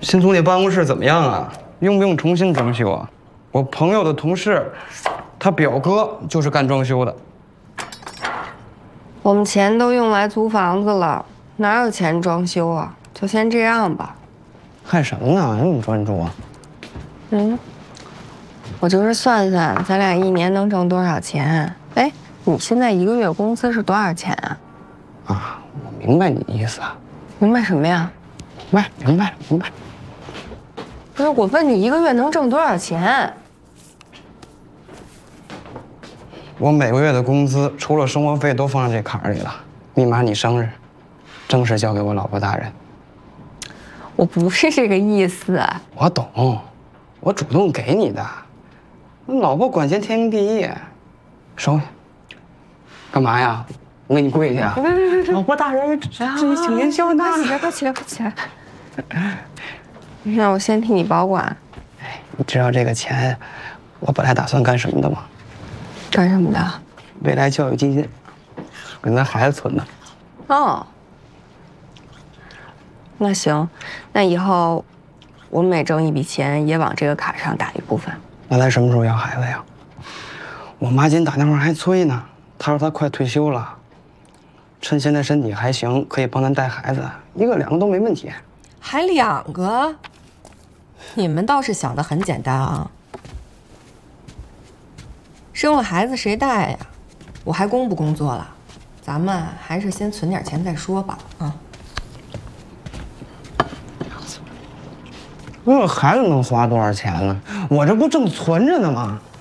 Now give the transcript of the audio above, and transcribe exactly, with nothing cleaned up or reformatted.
新总理办公室怎么样啊？用不用重新装修啊？我朋友的同事，他表哥就是干装修的。 我们钱都用来租房子了，哪有钱装修啊？就先这样吧。 干什么呢？那么专注啊？ 嗯，我就是算算，咱俩一年能挣多少钱。哎，你现在一个月工资是多少钱啊？ 啊，我明白你意思啊。 明白什么呀？ 明白，明白，明白。 不是，我问你一个月能挣多少钱？ 我每个月的工资除了生活费都放在这坎里了。密码你生日，正式交给我老婆大人。 我不是这个意思。 我懂，我主动给你的。老婆管钱天经地义，收下。干嘛呀？我给你跪下。 别别别别！ 老婆大人，这这请您消纳。 快起来，快起来，快起来！让我先替你保管。 哎，你知道这个钱，我本来打算干什么的吗？ 干什么的？ 未来教育基金，给咱孩子存的。 哦，那行，那以后我每挣一笔钱也往这个卡上打一部分。 那咱什么时候要孩子呀？我妈今天打电话还催呢，她说她快退休了，趁现在身体还行，可以帮咱带孩子，一个两个都没问题。 还两个？你们倒是想得很简单啊。生了孩子谁带呀？我还工不工作了？咱们还是先存点钱再说吧。啊。 那孩子能花多少钱呢？我这不正存着呢吗？